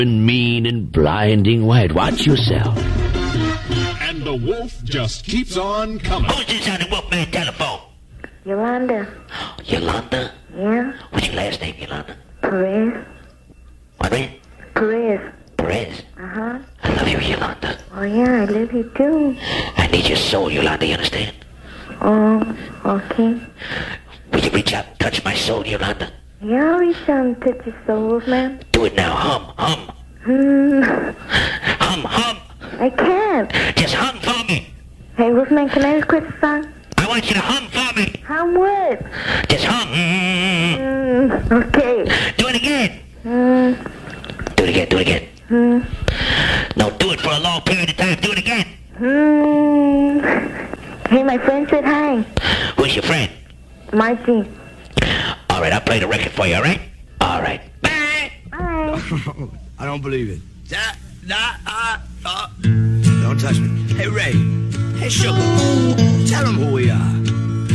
and mean and blinding white. Watch yourself. And the wolf just keeps on coming. Who's this on the Wolfman telephone? Yolanda. Yolanda? Yeah? What's your last name, Yolanda? Perez. What, man? Perez. Perez? Uh-huh. I love you, Yolanda. Oh, yeah, I love you too. I need your soul, Yolanda, you understand? Oh, okay. Will you reach out and touch my soul, Yolanda? Yeah, I'll reach out and touch your soul, Wolfman. Do it now. Hum, hum. Hum, hum. I can't. Just hum for me. Hey, Wolfman, can I request a song? I want you to hum for me. Hum what? Just hum. Okay. Do it again. Do it again, do it again. No, do it for a long period of time. Do it again. Hey, my friend said hi. Who's your friend? Margie. All right, I'll play the record for you, all right? All right. Bye. Bye. I don't believe it. Don't touch me. Hey, Ray. Hey, Sugar. Tell them who we are.